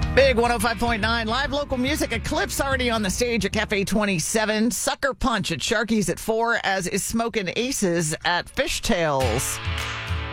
Big 105.9 live local music. Eclipse already on the stage at Cafe 27. Sucker Punch at Sharky's at 4, as is Smokin' Aces at Fishtails.